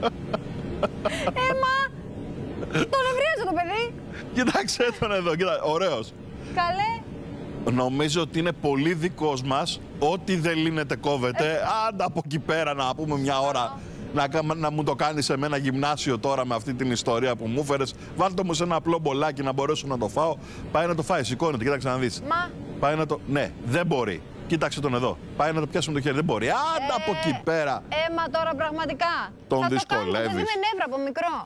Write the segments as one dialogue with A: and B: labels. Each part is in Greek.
A: Τον ευρίαζε το παιδί.
B: Κοιτάξτε τον εδώ, ωραίος.
A: Καλέ.
B: Νομίζω ότι είναι πολύ δικός μας. Ό,τι δεν λύνεται κόβεται. Άντα από εκεί πέρα να πούμε μια ώρα. Να μου το κάνεις σε ένα γυμνάσιο τώρα με αυτή την ιστορία που μου έφερες. Βάλτε μου σε ένα απλό μπολάκι να μπορέσω να το φάω. Πάει να το φάει, σηκώνεται, κοίταξε να δεις. Πάει να το... Ναι, δεν μπορεί. Κοίταξε τον εδώ. Πάει να το πιάσει με το χέρι. Δεν μπορεί. Άντα από εκεί πέρα.
A: Μα τώρα πραγματικά.
B: Τον δυσκολεύεις.
A: Θα το κάνω, με νεύρα από μικρό.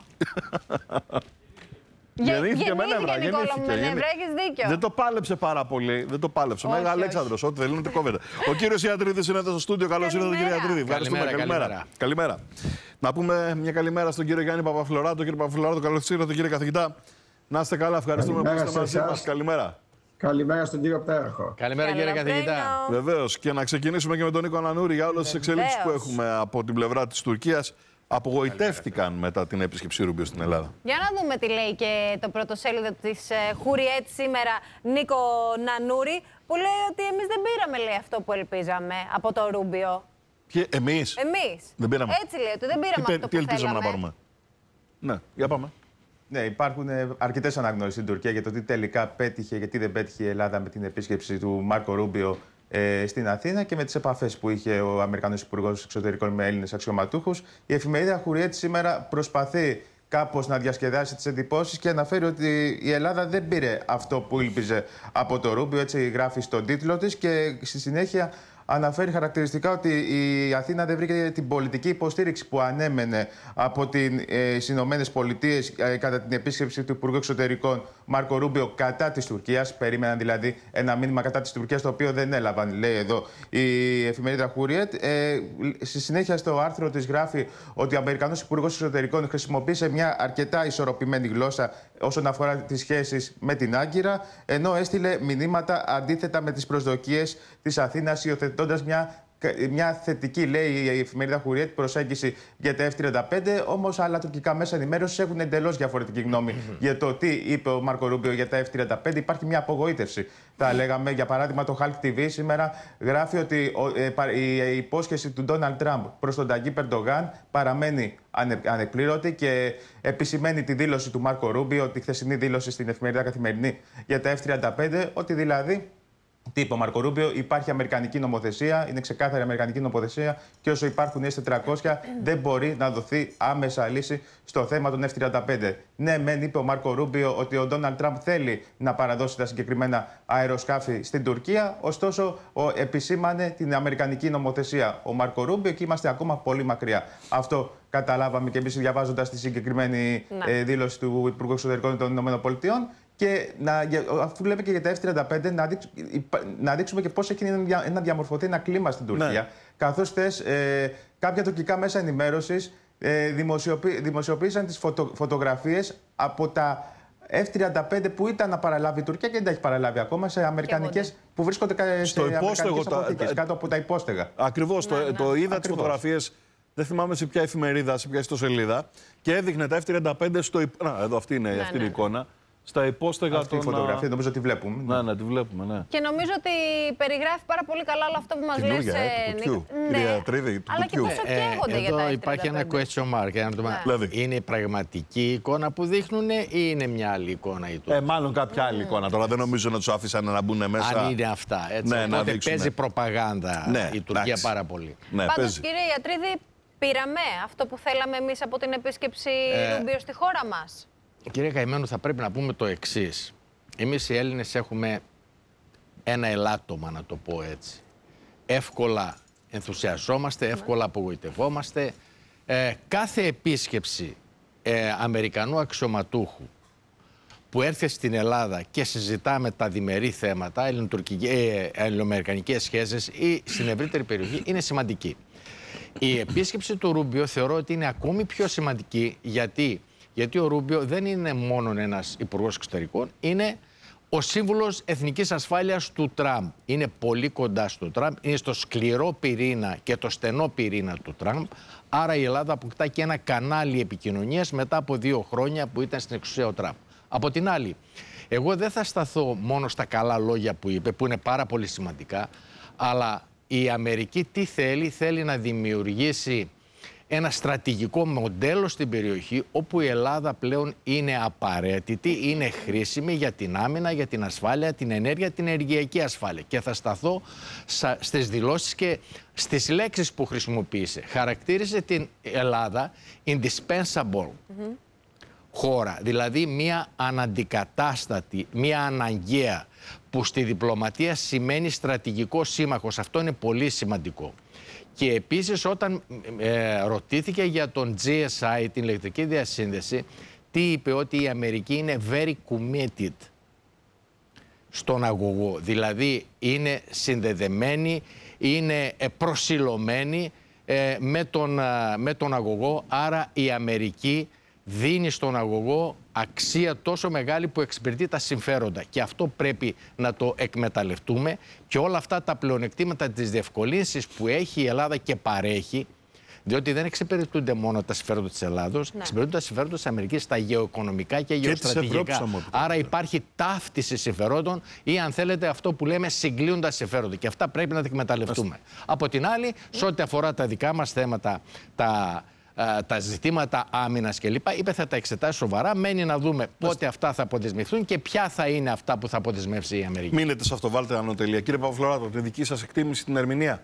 B: Γεννήθηκε με νεύρα.
A: Έχεις δίκιο.
B: Δεν το πάλεψε πάρα πολύ. Δεν το πάλεψε. Ο Μέγα Αλέξανδρος, ό,τι θέλει να το κόβεται. Ο κύριος Ιατρίδης είναι εδώ στο στούντιο. Καλώς ήρθατε, κύριε Ιατρίδη. Ευχαριστούμε. Καλημέρα. Να πούμε μια καλημέρα στον κύριο Γιάννη Παπαφλωράτο. Κύριε Παπαφλωράτο, καλώς ήρθατε, κύριε καθηγητά. Να είστε καλά. Ευχαριστούμε που είστε μαζί μας. Καλημέρα.
C: Καλημέρα στον κύριο Πτέραχο.
D: Καλημέρα, κύριε καθηγητά.
B: Βεβαίως. Και να ξεκινήσουμε και με τον Νίκο Ανανούρη για όλες τις εξελίξεις που έχουμε από την πλευρά της Τουρκίας. Απογοητεύτηκαν μετά την επίσκεψη Ρούμπιο στην Ελλάδα.
A: Για να δούμε τι λέει και το πρωτοσέλιδο της Χουριέτ σήμερα, Νίκο Νανούρη, που λέει ότι εμείς δεν πήραμε, λέει, αυτό που ελπίζαμε από το Ρούμπιο.
B: Εμείς? Δεν πήραμε.
A: Έτσι λέει, ότι δεν πήραμε αυτό που
B: τι ελπίζαμε να πάρουμε. Ναι, για πάμε.
E: Ναι, υπάρχουν αρκετές αναγνώσεις στην Τουρκία για το τι τελικά πέτυχε και τι δεν πέτυχε η Ελλάδα με την επίσκεψη του Μάρκο Ρούμπιο στην Αθήνα και με τις επαφές που είχε ο Αμερικανός Υπουργός Εξωτερικών με Έλληνες αξιωματούχους. Η εφημερίδα Χουριέτ σήμερα προσπαθεί κάπως να διασκεδάσει τις εντυπώσεις και αναφέρει ότι η Ελλάδα δεν πήρε αυτό που ήλπιζε από το Ρούμπιο, έτσι γράφει στον τίτλο της, και στη συνέχεια αναφέρει χαρακτηριστικά ότι η Αθήνα δεν βρήκε την πολιτική υποστήριξη που ανέμενε από τις Ηνωμένες Πολιτείες κατά την επίσκεψη του Υπουργού Εξωτερικών Μάρκο Ρούμπιο κατά της Τουρκίας. Περίμεναν δηλαδή ένα μήνυμα κατά της Τουρκίας, το οποίο δεν έλαβαν, λέει εδώ η εφημερίδα Χουριέτ. Στη συνέχεια στο άρθρο της γράφει ότι ο Αμερικανός Υπουργός Εξωτερικών χρησιμοποίησε μια αρκετά ισορροπημένη γλώσσα όσον αφορά τις σχέσεις με την Άγκυρα, ενώ έστειλε μηνύματα αντίθετα με τις προσδοκίες της Αθήνας, υιοθετώντας μια θετική, λέει η εφημερίδα Χουριέτ, προσέγγιση για τα F-35. Όμως άλλα τουρκικά μέσα ενημέρωσης έχουν εντελώς διαφορετική γνώμη για το τι είπε ο Μάρκο Ρούμπιο για τα F-35. Υπάρχει μια απογοήτευση, θα λέγαμε. Για παράδειγμα, το Halk TV σήμερα γράφει ότι η υπόσχεση του Ντόναλντ Τραμπ προς τον Ταγί Ερντογάν παραμένει ανεκπλήρωτη και επισημαίνει τη δήλωση του Μάρκο Ρούμπιο, τη χθεσινή δήλωση στην εφημερίδα Καθημερινή για τα F-35, ότι δηλαδή. Τι είπε ο Μάρκο Ρούμπιο, υπάρχει αμερικανική νομοθεσία, είναι ξεκάθαρη αμερικανική νομοθεσία και όσο υπάρχουν οι S-400 δεν μπορεί να δοθεί άμεσα λύση στο θέμα των F-35. Ναι, μεν είπε ο Μάρκο Ρούμπιο ότι ο Ντόναλντ Τραμπ θέλει να παραδώσει τα συγκεκριμένα αεροσκάφη στην Τουρκία, ωστόσο επισήμανε την αμερικανική νομοθεσία ο Μάρκο Ρούμπιο και είμαστε ακόμα πολύ μακριά. Αυτό καταλάβαμε και εμείς διαβάζοντας τη συγκεκριμένη δήλωση του Υπουργού Εξωτερικών των ΗΠΑ. Και αφού λέμε και για τα F-35, να δείξουμε και πώς έχει να διαμορφωθεί ένα κλίμα στην Τουρκία. Ναι. Καθώς κάποια τουρκικά μέσα ενημέρωσης δημοσιοποίησαν τις φωτογραφίες από τα F-35 που ήταν να παραλάβει η Τουρκία και δεν τα έχει παραλάβει ακόμα, σε αμερικανικές που βρίσκονται σε αμερικανικές αποθήκες, κάτω από τα υπόστεγα.
B: Ακριβώς, το είδα τις φωτογραφίες. Δεν θυμάμαι σε ποια εφημερίδα, σε ποια ιστοσελίδα. Και έδειχνε τα F-35 στο. Εδώ αυτή είναι η εικόνα. Στα υπόστεγα
E: αυτή η φωτογραφία, νομίζω ότι βλέπουμε.
B: Ναι, τη βλέπουμε, ναι.
A: Και νομίζω ότι περιγράφει πάρα πολύ καλά όλο αυτό που μας λες, Νίκο.
B: Ναι,
A: αλλά και πόσο καίγονται για τα F-35.
D: Εδώ υπάρχει ένα question mark. Είναι η πραγματική εικόνα που δείχνουν ή είναι μια άλλη εικόνα η Τουρκία?
B: Μάλλον κάποια άλλη εικόνα. Τώρα δεν νομίζω να τους άφησαν να μπουν μέσα.
D: Αν είναι αυτά. Οπότε παίζει προπαγάνδα η Τουρκία πάρα πολύ.
A: Πάντως, κύριε Ιατρίδη, πήραμε αυτό που θέλαμε εμείς από την επίσκεψη Ρούμπιο στη χώρα μας?
D: Κύριε Καημένο, θα πρέπει να πούμε το εξής. Εμείς οι Έλληνες έχουμε ένα ελάττωμα, να το πω έτσι. Εύκολα ενθουσιαζόμαστε, εύκολα απογοητευόμαστε. Κάθε επίσκεψη Αμερικανού αξιωματούχου που έρθει στην Ελλάδα και συζητάμε τα διμερεί θέματα, ελληνοαμερικανικές σχέσεις ή στην ευρύτερη περιοχή, είναι σημαντική. Η επίσκεψη του Ρούμπιο θεωρώ ότι είναι ακόμη πιο σημαντική γιατί ο Ρούμπιο δεν είναι μόνο ένας υπουργός εξωτερικών, είναι ο σύμβουλος εθνικής ασφάλειας του Τραμπ. Είναι πολύ κοντά στο Τραμπ, είναι στο σκληρό πυρήνα και το στενό πυρήνα του Τραμπ. Άρα η Ελλάδα αποκτά και ένα κανάλι επικοινωνίας μετά από 2 χρόνια που ήταν στην εξουσία ο Τραμπ. Από την άλλη, εγώ δεν θα σταθώ μόνο στα καλά λόγια που είπε, που είναι πάρα πολύ σημαντικά, αλλά η Αμερική τι θέλει να δημιουργήσει ένα στρατηγικό μοντέλο στην περιοχή, όπου η Ελλάδα πλέον είναι απαραίτητη, είναι χρήσιμη για την άμυνα, για την ασφάλεια, την ενέργεια, την ενεργειακή ασφάλεια. Και θα σταθώ στις δηλώσεις και στις λέξεις που χρησιμοποίησε. Χαρακτήρισε την Ελλάδα indispensable χώρα, δηλαδή μια αναντικατάστατη, μια αναγκαία, που στη διπλωματία σημαίνει στρατηγικό σύμμαχος. Αυτό είναι πολύ σημαντικό. Και επίσης όταν ρωτήθηκε για τον GSI, την ηλεκτρική διασύνδεση, τι είπε? Ότι η Αμερική είναι very committed στον αγωγό. Δηλαδή είναι συνδεδεμένη, είναι προσιλωμένη με τον αγωγό, άρα η Αμερική δίνει στον αγωγό αξία τόσο μεγάλη που εξυπηρετεί τα συμφέροντα. Και αυτό πρέπει να το εκμεταλλευτούμε, και όλα αυτά τα πλεονεκτήματα της διευκολύνσης που έχει η Ελλάδα και παρέχει, διότι δεν εξυπηρετούνται μόνο τα συμφέροντα της Ελλάδος, εξυπηρετούνται τα συμφέροντα της Αμερικής στα γεωοικονομικά και γεωστρατηγικά. Άρα υπάρχει ταύτιση συμφερόντων, ή αν θέλετε αυτό που λέμε συγκλίνοντα συμφέροντα. Και αυτά πρέπει να τα εκμεταλλευτούμε. Από την άλλη, σε ό,τι αφορά τα δικά μας θέματα, τα ζητήματα άμυνας κλπ., είπε θα τα εξετάσει σοβαρά. Μένει να δούμε πότε αυτά θα αποδεσμευθούν και ποια θα είναι αυτά που θα αποδεσμεύσει η Αμερική.
B: Μείνετε σε αυτό, βάλτε ανωτελεία. Κύριε Παπαφλωράτο, τη δική σας εκτίμηση, την ερμηνεία.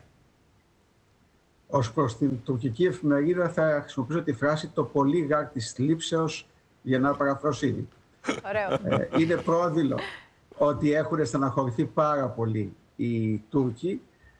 C: Ως προς την τουρκική εφημερίδα θα χρησιμοποιήσω τη φράση «το πολύ γάρ της θλίψεως» για να παραφροσύνει. Είναι πρόδειλο ότι έχουν στεναχωρηθεί πάρα πολύ οι Τούρκοι,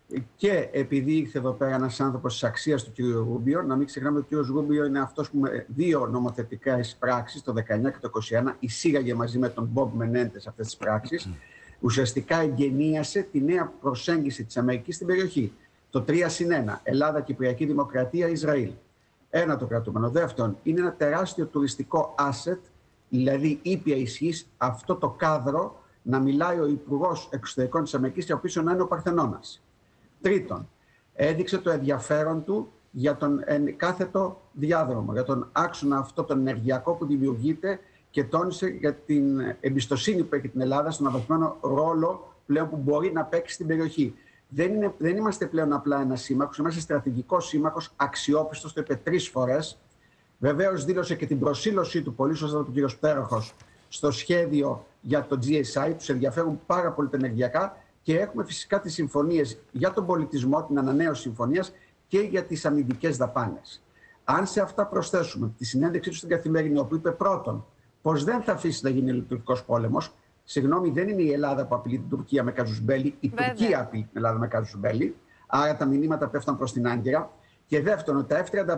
C: και επειδή ήρθε εδώ πέρα ένας άνθρωπος της αξίας του κ. Ρούμπιο. Να μην ξεχνάμε ότι ο κ. Ρούμπιο είναι αυτός που με 2 νομοθετικές πράξεις, το 19 και το 21, εισήγαγε μαζί με τον Μπομπ Μενέντες αυτές τις πράξεις. Ουσιαστικά εγγενίασε τη νέα προσέγγιση της Αμερικής στην περιοχή. Το 3+1, Ελλάδα, Κυπριακή Δημοκρατία, Ισραήλ. Ένα το κρατούμενο. Δεύτερον, είναι ένα τεράστιο τουριστικό asset, δηλαδή ήπια ισχύς, αυτό το κάδρο να μιλάει ο Υπουργός Εξωτερικών της Αμερικής και από πίσω να είναι ο Παρθενώνας. Τρίτον, έδειξε το ενδιαφέρον του για τον κάθετο διάδρομο, για τον άξονα αυτό τον ενεργειακό που δημιουργείται, και τόνισε για την εμπιστοσύνη που έχει την Ελλάδα στον αναβαθμένο ρόλο πλέον που μπορεί να παίξει στην περιοχή. Δεν είμαστε πλέον απλά ένας σύμμαχος, είμαστε στρατηγικός σύμμαχος, αξιόπιστος, το είπε 3 φορές. Βεβαίως δήλωσε και την προσήλωσή του, πολύ σωστά του κ. Πτέροχος, στο σχέδιο για το GSI. Τους ενδιαφέρουν πάρα πολύ τα ενεργειακά, και έχουμε φυσικά τις συμφωνίες για τον πολιτισμό, την ανανέωση συμφωνίας, και για τις αμυντικές δαπάνες. Αν σε αυτά προσθέσουμε τη συνέντευξή του στην Καθημερινή, όπου είπε πρώτον πως δεν θα αφήσει να γίνει τουρκικός πόλεμος. Συγγνώμη, δεν είναι η Ελλάδα που απειλεί την Τουρκία με καζουσμπέλι, η Τουρκία απειλεί την Ελλάδα με καζουσμπέλι. Άρα τα μηνύματα πέφτουν προς την Άγκυρα. Και δεύτερον, ότι τα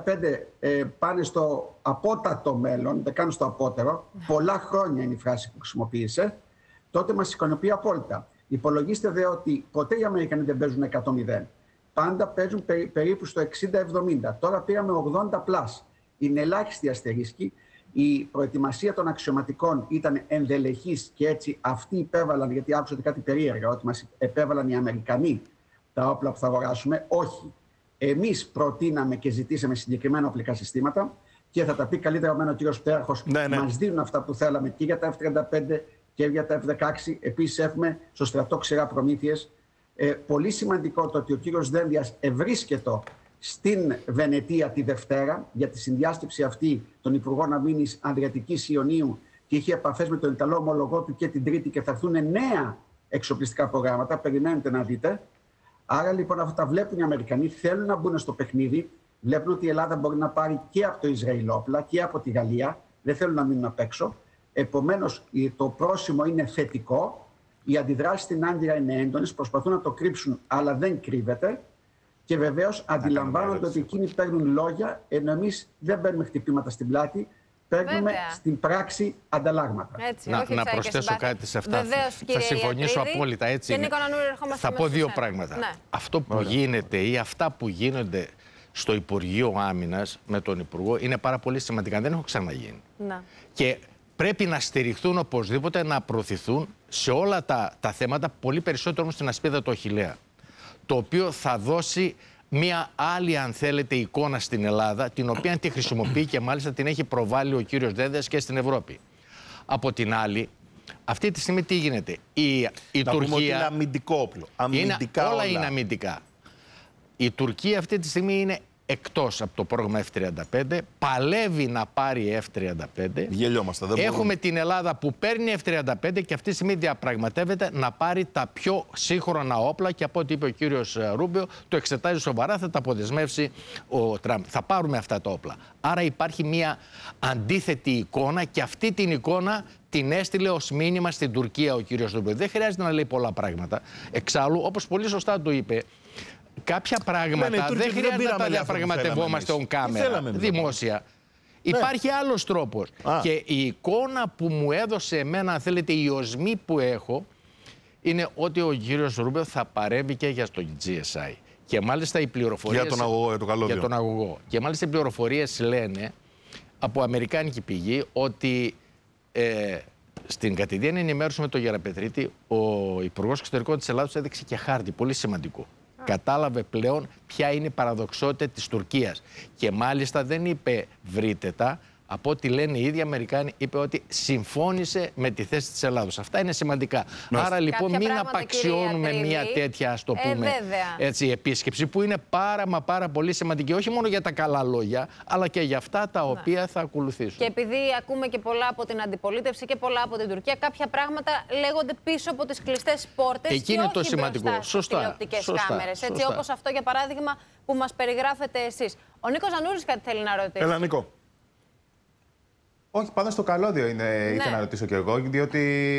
C: F-35 πάνε στο απότατο μέλλον, δεν κάνουν στο απότερο. Πολλά χρόνια είναι η φράση που χρησιμοποίησε. Τότε μας ικανοποιεί απόλυτα. Υπολογίστε δε ότι ποτέ οι Αμερικανοί δεν παίζουν 100-0. Πάντα παίζουν περίπου στο 60-70. Τώρα πήραμε 80+. Είναι ελάχιστη αστερίσκη. Η προετοιμασία των αξιωματικών ήταν ενδελεχής, και έτσι αυτοί υπέβαλαν, γιατί άκουσα κάτι περίεργα, ότι μας επέβαλαν οι Αμερικανοί τα όπλα που θα αγοράσουμε. Όχι. Εμείς προτείναμε και ζητήσαμε συγκεκριμένα οπλικά συστήματα, και θα τα πει καλύτερα από μένα ο κ. Πτέραχος. Μας δίνουν αυτά που θέλαμε και για τα F-35 και για τα F-16. Επίσης έχουμε στο στρατό ξηρά προμήθειες. Πολύ σημαντικό το ότι ο κ. Δένδιας ευρίσκετο στην Βενετία τη Δευτέρα για τη συνδιάσκεψη αυτή των Υπουργών Αμήνης Αδριατικής Ιωνίου, και είχε επαφές με τον Ιταλό ομολογό του και την Τρίτη, και θα έρθουν νέα εξοπλιστικά προγράμματα. Περιμένετε να δείτε. Άρα λοιπόν αυτά τα βλέπουν οι Αμερικανοί, θέλουν να μπουν στο παιχνίδι. Βλέπουν ότι η Ελλάδα μπορεί να πάρει και από το Ισραήλ όπλα και από τη Γαλλία. Δεν θέλουν να μείνουν απ' έξω. Επομένως, το πρόσημο είναι θετικό. Οι αντιδράσεις στην Άγκυρα είναι έντονες. Προσπαθούν να το κρύψουν, αλλά δεν κρύβεται. Και βεβαίως αντιλαμβάνονται ότι εκείνοι παίρνουν λόγια, ενώ εμείς δεν παίρνουμε χτυπήματα στην πλάτη. Παίρνουμε στην πράξη ανταλλάγματα.
A: Έτσι,
D: να προσθέσω κάτι σε αυτά.
A: Βεβαίως,
D: θα συμφωνήσω απόλυτα. Έτσι είναι. Θα πω 2 πράγματα. Ναι. Αυτό που γίνεται ή αυτά που γίνονται στο Υπουργείο Άμυνας με τον Υπουργό είναι πάρα πολύ σημαντικά. Δεν έχω ξαναγίνει. Να. Και πρέπει να στηριχθούν οπωσδήποτε, να προωθηθούν σε όλα τα θέματα, πολύ περισσότερο όμως στην ασπίδα του Αχιλλέα. Το οποίο θα δώσει μία άλλη, αν θέλετε, εικόνα στην Ελλάδα, την οποία τη χρησιμοποιεί και μάλιστα την έχει προβάλει ο κύριος Δένδιας και στην Ευρώπη. Από την άλλη, αυτή τη στιγμή τι γίνεται? Η Τουρκία.
B: Πούμε ότι είναι αμυντικό όπλο.
D: Όλα είναι αμυντικά. Η Τουρκία αυτή τη στιγμή είναι εκτός από το πρόγραμμα F-35, παλεύει να πάρει F-35.
B: Γελιόμαστε, δεν
D: Έχουμε
B: μπορούμε.
D: την Ελλάδα που παίρνει F-35 και αυτή τη στιγμή διαπραγματεύεται να πάρει τα πιο σύγχρονα όπλα και από ό,τι είπε ο κύριος Ρούμπιο, το εξετάζει σοβαρά, θα τα αποδεσμεύσει ο Τραμπ. Θα πάρουμε αυτά τα όπλα. Άρα υπάρχει μια αντίθετη εικόνα και αυτή την εικόνα την έστειλε ως μήνυμα στην Τουρκία ο κύριος Ρούμπιο. Δεν χρειάζεται να λέει πολλά πράγματα. Εξάλλου, όπως πολύ σωστά το είπε, κάποια πράγματα δεν χρειάζεται να τα διαπραγματευόμαστε on camera, δημόσια. Υπάρχει άλλος τρόπος. Και η εικόνα που μου έδωσε εμένα, αν θέλετε, η οσμή που έχω, είναι ότι ο κύριος Ρούμπιο θα παρέμβει και για το GSI. Και μάλιστα οι πληροφορίες...
B: Για τον αγωγό, για το καλώδιο.
D: Για τον αγωγό. Και μάλιστα οι πληροφορίες λένε, από αμερικάνικη πηγή, ότι στην κατηδίαν ενημέρωση με τον Γεραπετρίτη, ο Υπουργός Εξωτερικών της Ελλάδος έδειξε και χάρτη, πολύ σημαντικό. Κατάλαβε πλέον ποια είναι η παραδοξότητα της Τουρκίας. Και μάλιστα δεν είπε βρείτε τα, από ό,τι λένε οι ίδιοι Αμερικάνοι, είπε ότι συμφώνησε με τη θέση της Ελλάδος. Αυτά είναι σημαντικά. Άρα λοιπόν μην απαξιώνουμε μια τέτοια, ας το πούμε, έτσι, επίσκεψη που είναι πάρα πολύ σημαντική. Όχι μόνο για τα καλά λόγια, αλλά και για αυτά τα οποία θα ακολουθήσουν.
A: Και επειδή ακούμε και πολλά από την αντιπολίτευση και πολλά από την Τουρκία, κάποια πράγματα λέγονται πίσω από τις κλειστές πόρτες.
D: Εκεί είναι το σημαντικό. Σωστά.
A: Τηλεοπτικές κάμερες. Έτσι, όπως αυτό για παράδειγμα που μας περιγράφετε εσείς. Ο Νίκος Ζανούρης κάτι θέλει να ρωτήσει.
B: Έλα, Νίκο.
E: Όχι, πάνω στο καλώδιο ήθελα να ρωτήσω κι εγώ, διότι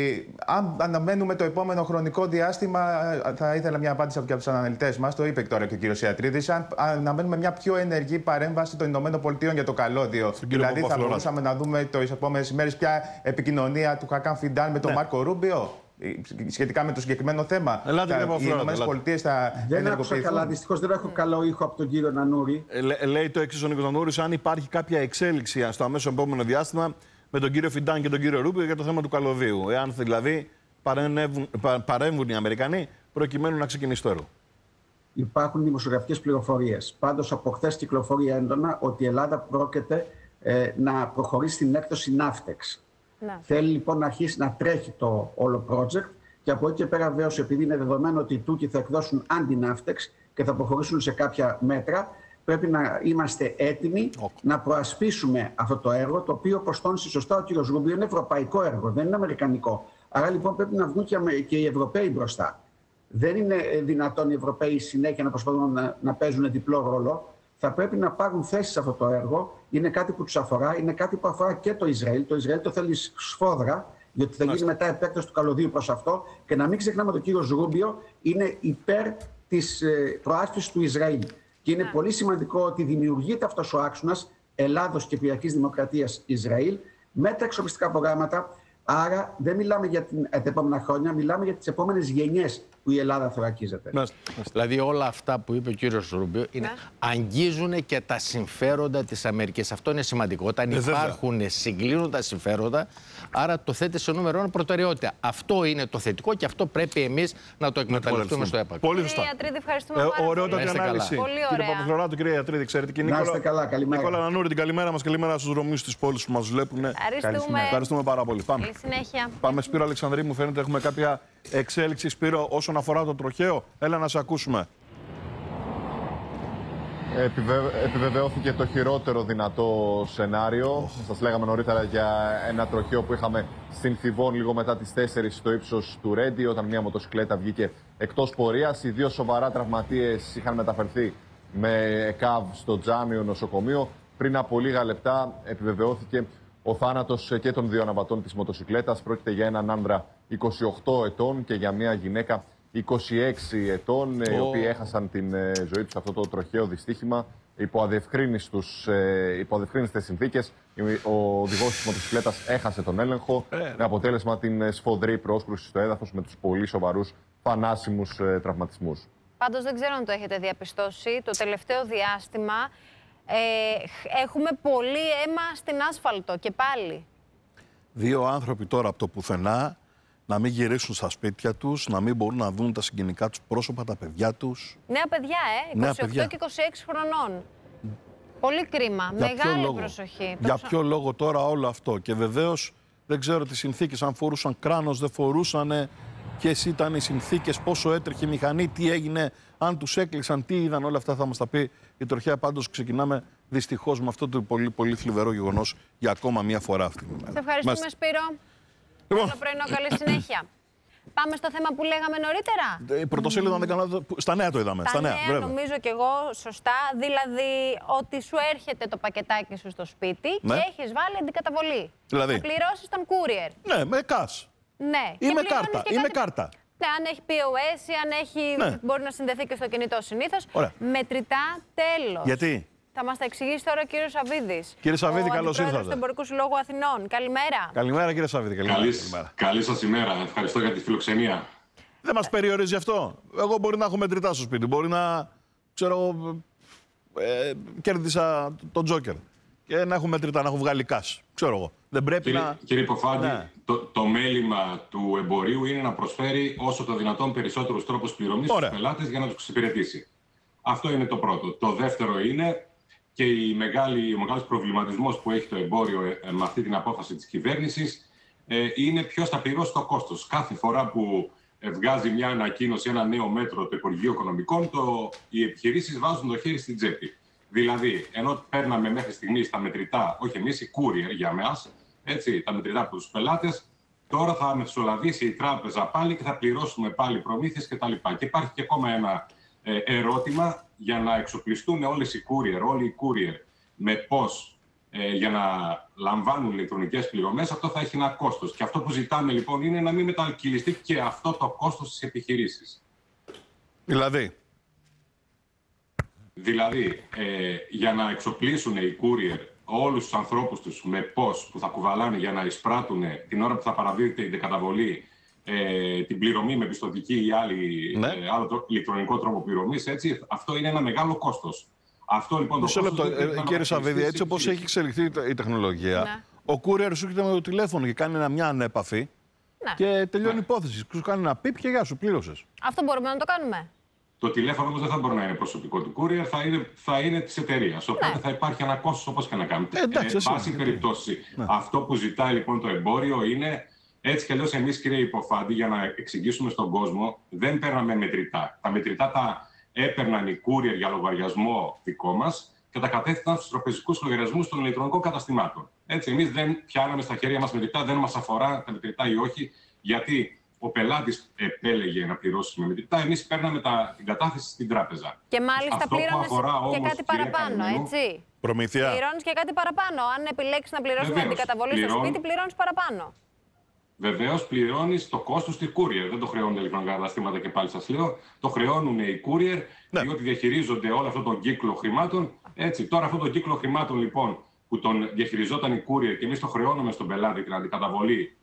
E: αν αναμένουμε το επόμενο χρονικό διάστημα, θα ήθελα μια απάντηση από τους αναλυτές μας, το είπε τώρα και ο κύριος Ιατρίδης, αν αναμένουμε μια πιο ενεργή παρέμβαση των ΗΠΑ για το καλώδιο. Δηλαδή θα μπορούσαμε να δούμε τις επόμενες ημέρες ποια επικοινωνία του Χακάν Φιντάν με τον Μάρκο Ρούμπιο σχετικά με το συγκεκριμένο θέμα. Οι ΗΠΑ θα
C: δεν άκουσα καλά, δυστυχώς δεν έχω καλό ήχο από τον κύριο Νανούρη.
B: Λέει το εξής ο Νίκος Νανούρης, αν υπάρχει κάποια εξέλιξη στο αμέσως επόμενο διάστημα με τον κύριο Φιντάν και τον κύριο Ρούμπιο για το θέμα του καλωδίου. Εάν δηλαδή παρέμβουν οι Αμερικανοί προκειμένου να ξεκινήσει το έργο.
C: Υπάρχουν δημοσιογραφικές πληροφορίες. Πάντως από χθες κυκλοφορεί έντονα ότι η Ελλάδα πρόκειται να προχωρήσει στην έκδοση Ναύτεξ. Ναι. Θέλει λοιπόν να αρχίσει να τρέχει το όλο project και από εκεί και πέρα βέβαια, επειδή είναι δεδομένο ότι οι Τούρκοι θα εκδώσουν αντι-Ναύτεξ και θα προχωρήσουν σε κάποια μέτρα, πρέπει να είμαστε έτοιμοι να προασπίσουμε αυτό το έργο, το οποίο, όπως τόνισε σωστά ο κ. Ρούμπιο, είναι ευρωπαϊκό έργο, δεν είναι αμερικανικό. Άρα λοιπόν πρέπει να βγουν και οι Ευρωπαίοι μπροστά. Δεν είναι δυνατόν οι Ευρωπαίοι συνέχεια να προσπαθούν να παίζουν διπλό ρόλο. Θα πρέπει να πάρουν θέση σε αυτό το έργο. Είναι κάτι που τους αφορά, είναι κάτι που αφορά και το Ισραήλ. Το Ισραήλ το θέλει σφόδρα, διότι θα γίνει μετά επέκταση του καλωδίου προς αυτό. Και να μην ξεχνάμε ότι ο κύριος Ρούμπιο είναι υπέρ της προάσπισης του Ισραήλ. Και είναι πολύ σημαντικό ότι δημιουργείται αυτός ο άξονας Ελλάδος και Κυπριακής Δημοκρατίας Ισραήλ με τα εξοπλιστικά προγράμματα. Άρα δεν μιλάμε για τα επόμενα χρόνια, μιλάμε για τις επόμενες γενιές που η Ελλάδα θωρακίζεται.
D: Δηλαδή όλα αυτά που είπε ο κύριος Ρούμπιο αγγίζουν και τα συμφέροντα της Αμερικής. Αυτό είναι σημαντικό. Όταν υπάρχουν συγκλίνοντα συμφέροντα, άρα το θέτει σε νούμερο 1 προτεραιότητα. Αυτό είναι το θετικό και αυτό πρέπει εμείς να το εκμεταλλευτούμε στο έπακρο.
B: Πολύ σωστά.
A: Κύριε Ιατρίδη, ευχαριστούμε πάρα πολύ.
B: Ωραιότατη ανάλυση.
A: Κύριε
B: Παπαφλωράτου, κύριε Ιατρίδη, εξαιρετική.
C: Να είστε καλά, καλημέρα.
B: Νικόλα Νανούρη, την καλημέρα μας, καλημέρα στους δρομείς της πόλης που μας βλέπουν. Ευχαριστούμε πάρα πολύ.
A: Καλή συνέχεια.
B: Πάμε Σπύρο Αλεξανδρή, μου φαίνεται έχουμε κάποια εξέλιξη, Σπύρο, όσον αφορά το τροχαίο. Έλα να σε ακούσουμε.
F: Επιβεβαιώθηκε το χειρότερο δυνατό σενάριο. Σας λέγαμε νωρίτερα για ένα τροχαίο που είχαμε στην Θηβών λίγο μετά τις 4 στο ύψος του Ρέντι, όταν μια μοτοσυκλέτα βγήκε εκτός πορείας. Οι 2 σοβαρά τραυματίες είχαν μεταφερθεί με ΕΚΑΒ στο Τζάμιο νοσοκομείο. Πριν από λίγα λεπτά επιβεβαιώθηκε ο θάνατος και των 2 αναβατών της μοτοσυκλέτας. Πρόκειται για έναν άνδρα 28 ετών και για μια γυναίκα 26 ετών, οι οποίοι έχασαν την ζωή τους σε αυτό το τροχαίο δυστύχημα υπό αδιευκρίνιστες συνθήκες. Ο οδηγός της μοτοσυκλέτας έχασε τον έλεγχο, με αποτέλεσμα την σφοδρή πρόσκρουση στο έδαφος με τους πολύ σοβαρούς θανάσιμους τραυματισμούς.
A: Πάντως δεν ξέρω αν το έχετε διαπιστώσει, το τελευταίο διάστημα έχουμε πολύ αίμα στην άσφαλτο και πάλι.
B: 2 άνθρωποι τώρα από το πουθενά να μην γυρίσουν στα σπίτια τους, να μην μπορούν να δουν τα συγκινικά τους πρόσωπα, τα παιδιά τους.
A: Νέα παιδιά, 28 και 26 χρονών. Πολύ κρίμα, μεγάλη προσοχή.
B: Για ποιο λόγο τώρα όλο αυτό? Και βεβαίως δεν ξέρω τις συνθήκες, αν φορούσαν κράνος, δεν φορούσαν. ποιες ήταν οι συνθήκες, πόσο έτρεχε η μηχανή, τι έγινε, αν τους έκλεισαν, τι είδαν, όλα αυτά θα μας τα πει η Τροχέα. Πάντως ξεκινάμε δυστυχώς με αυτό το πολύ, πολύ θλιβερό γεγονός για ακόμα μία φορά αυτή την ημέρα.
A: Σε ευχαριστούμε, Σπύρο.
B: Λοιπόν.
A: Καλό πρωινό, καλή συνέχεια. Πάμε στο θέμα που λέγαμε νωρίτερα.
B: Πρωτοσέλιδο, αν δεν κάνω, στα νέα το είδαμε.
A: Στα νέα, νομίζω κι εγώ σωστά. Δηλαδή ότι σου έρχεται το πακετάκι σου στο σπίτι και έχεις βάλει αντικαταβολή.
B: Δηλαδή.
A: Θα πληρώσεις τον courier.
B: Ναι, με cash.
A: Ναι.
B: Ή με κάρτα. Ή με κάρτα.
A: Ναι, αν έχει POS ή αν έχει. Μπορεί να συνδεθεί και στο κινητό συνήθως. Μετρητά τέλος.
B: Γιατί?
A: Θα μας τα εξηγήσει τώρα ο κύριος Σαββίδης.
B: Κύριε Σαββίδη, καλώς ήρθατε.
A: Του Εμπορικού Συλλόγου Αθηνών. Καλημέρα.
B: Καλημέρα, κύριε Σαββίδη.
G: Καλή σας ημέρα. Ευχαριστώ για τη φιλοξενία.
B: Δεν μας περιορίζει αυτό. Εγώ μπορεί να έχω μετρητά στο σπίτι. Μπορεί να, ξέρω, κέρδισα τον Τζόκερ. Και να έχω μετρητά, να έχω βγάλει cash. Ξέρω εγώ. Δεν πρέπει
G: Κύριε Υποφάντη, το μέλημα του εμπορίου είναι να προσφέρει όσο το δυνατόν περισσότερους τρόπους πληρωμής στους πελάτες για να τους εξυπηρετήσει. Αυτό είναι το πρώτο. Το δεύτερο είναι και ο μεγάλος προβληματισμός που έχει το εμπόριο με αυτή την απόφαση της κυβέρνησης είναι ποιος θα πληρώσει το κόστος. Κάθε φορά που βγάζει μια ανακοίνωση, ένα νέο μέτρο το Υπουργείο Οικονομικών, οι επιχειρήσεις βάζουν το χέρι στην τσέπη. Δηλαδή, ενώ παίρναμε μέχρι στιγμής τα μετρητά, όχι εμείς, οι courier για μας, έτσι, τα μετρητά από τους πελάτες, τώρα θα μεσολαβήσει η τράπεζα πάλι και θα πληρώσουμε πάλι προμήθειες κτλ. Και υπάρχει και ακόμα ένα ερώτημα για να εξοπλιστούν όλοι οι courier με πώς για να λαμβάνουν ηλεκτρονικές πληρωμές. Αυτό θα έχει ένα κόστος. Και αυτό που ζητάμε λοιπόν είναι να μην μετακυλιστεί και αυτό το κόστος στις επιχειρήσεις. Δηλαδή, για να εξοπλίσουν οι courier όλους τους ανθρώπους τους με πώς που θα κουβαλάνε για να εισπράττουν την ώρα που θα παραδίδεται η καταβολή την πληρωμή με πιστωτική ή άλλο ηλεκτρονικό τρόπο πληρωμής, έτσι, αυτό είναι ένα μεγάλο κόστος. Αυτό λοιπόν το κόστος...
B: Κύριε Σαββίδη, έτσι όπως έχει εξελιχθεί η τεχνολογία, ο courier σου έρχεται με το τηλέφωνο και κάνει μια ανέπαφη και τελειώνει η υπόθεση. Σου κάνει ένα πιπ και γεια σου, πλήρωσες.
A: Αυτό μπορούμε να το κάνουμε.
G: Το τηλέφωνο όμως δεν θα μπορεί να είναι προσωπικό του courier, θα είναι της εταιρείας. Οπότε θα υπάρχει ένα κόστος όπως και να κάνετε. Εν πάση περιπτώσει, αυτό που ζητάει λοιπόν το εμπόριο είναι, έτσι κι αλλιώς εμείς, κύριε Υποφάντη, για να εξηγήσουμε στον κόσμο, δεν παίρναμε μετρητά. Τα μετρητά τα έπαιρναν οι courier για λογαριασμό δικό μας και τα κατέθεταν στους τραπεζικούς λογαριασμούς των ηλεκτρονικών καταστημάτων. Έτσι, εμείς δεν πιάναμε στα χέρια μας μετρητά, δεν μας αφορά τα μετρητά ή όχι, γιατί ο πελάτης επέλεγε να πληρώσει με μετρητά, εμείς παίρναμε την κατάθεση στην τράπεζα.
A: Και μάλιστα πλήρωνες και κάτι παραπάνω, έτσι.
B: Προμήθεια.
A: Πληρώνεις και κάτι παραπάνω. Αν επιλέξεις να πληρώσεις με αντικαταβολή στο σπίτι, πληρώνεις παραπάνω.
G: Βεβαίως, πληρώνεις το κόστος του courier. Δεν το χρεώνουν τα ηλεκτρονικά καταστήματα και πάλι σας λέω. Το χρεώνουν οι courier, διότι διαχειρίζονται όλο αυτόν τον κύκλο χρημάτων. Έτσι, τώρα αυτόν τον κύκλο χρημάτων λοιπόν που τον διαχειριζόταν οι courier και εμείς το χρεώνουμε στον πελάτη την αντικαταβολή,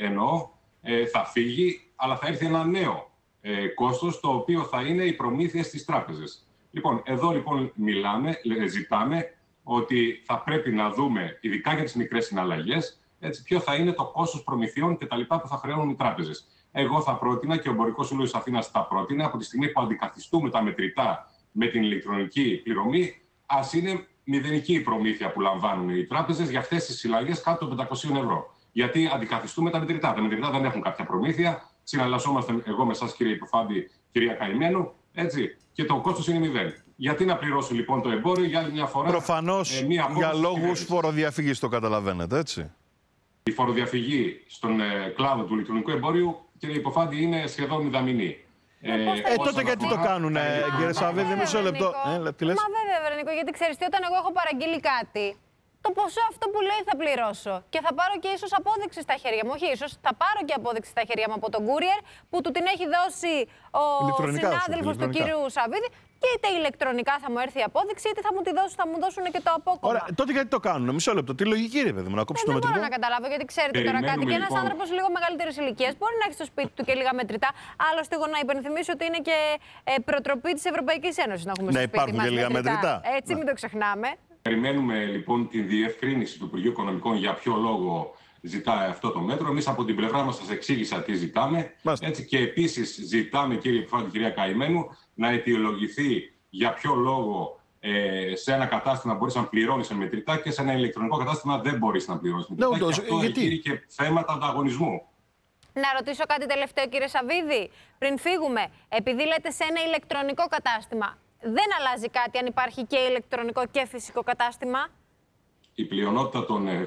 G: θα φύγει, αλλά θα έρθει ένα νέο κόστος, το οποίο θα είναι οι προμήθειες στις τράπεζες. Λοιπόν, εδώ λοιπόν ζητάμε ότι θα πρέπει να δούμε, ειδικά για τις μικρές συναλλαγές, έτσι, ποιο θα είναι το κόστος προμηθειών και τα λοιπά που θα χρεώνουν οι τράπεζες. Εγώ θα πρότεινα και ο Εμπορικός Σύλλογος Αθήνας θα πρότεινε, από τη στιγμή που αντικαθιστούμε τα μετρητά με την ηλεκτρονική πληρωμή, ας είναι μηδενική η προμήθεια που λαμβάνουν οι τράπεζες για αυτές τις συναλλαγές κάτω των 500 ευρώ. Γιατί αντικαθιστούμε τα μετρητά. Τα μετρητά δεν έχουν κάποια προμήθεια. Συναλλασσόμαστε εγώ με εσάς, κύριε Υποφάντη, κυρία Καημένου, έτσι, και το κόστος είναι 0. Γιατί να πληρώσει λοιπόν το εμπόριο για άλλη μια φορά?
B: Προφανώς για λόγους φοροδιαφυγής, το καταλαβαίνετε, έτσι.
G: Η φοροδιαφυγή στον κλάδο του ηλεκτρονικού εμπόριου, κύριε Υποφάντη, είναι σχεδόν μηδαμινή.
B: Τότε γιατί το κάνουνε, κύριε Σαββίδη, μισό λεπτό.
A: Μα βέβαια, Βερνίκο, γιατί ξέρεις τι, όταν εγώ έχω παραγγείλει κάτι, το ποσό αυτό που λέει θα πληρώσω. Και θα πάρω και ίσως απόδειξη στα χέρια μου. Όχι, ίσως θα πάρω και απόδειξη στα χέρια μου από τον courier που του την έχει δώσει ο συνάδελφος του κύριου Σαββίδη. Και είτε ηλεκτρονικά θα μου έρθει η απόδειξη, είτε θα μου δώσουν και το απόκομμα.
B: Ωραία, τότε γιατί το κάνουν, μισό λεπτό. Τι λογική, ρε παιδί μου, να κόψει το μετρητό?
A: Δεν μπορώ να καταλάβω, γιατί ξέρετε τώρα κάτι. Και ένας άνθρωπος λίγο μεγαλύτερης ηλικίας μπορεί να έχει στο σπίτι του και λίγα μετρητά. Άλλωστε, εγώ να υπενθυμίσω ότι είναι και προτροπή της Ευρωπαϊκής Ένωσης να έχουμε στο σπίτι μας
B: λίγα μετρητά.
A: Έτσι, μην το ξεχνάμε.
G: Περιμένουμε λοιπόν την διευκρίνηση του Υπουργείου Οικονομικών για ποιο λόγο ζητάει αυτό το μέτρο. Εμείς από την πλευρά μας σας εξήγησα τι ζητάμε. Έτσι, και επίσης ζητάμε, κύριε Υποφάντη, κυρία Καημένου, να αιτιολογηθεί για ποιο λόγο σε ένα κατάστημα μπορείς να πληρώνεις με μετρητά και σε ένα ηλεκτρονικό κατάστημα δεν μπορείς να πληρώνεις με μετρητά. Και αυτό έχει και θέματα ανταγωνισμού.
A: Να ρωτήσω κάτι τελευταίο, κύριε Σαββίδη, πριν φύγουμε. Επειδή λέτε σε ένα ηλεκτρονικό κατάστημα, δεν αλλάζει κάτι αν υπάρχει και ηλεκτρονικό και φυσικό κατάστημα?
G: Η πλειονότητα